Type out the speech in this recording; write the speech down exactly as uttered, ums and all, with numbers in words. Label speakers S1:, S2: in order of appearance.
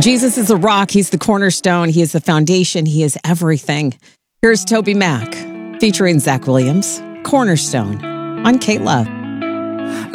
S1: Jesus is a rock. He's the cornerstone. He is the foundation. He is everything. Here's Toby Mac featuring Zach Williams, Cornerstone, on K-Love.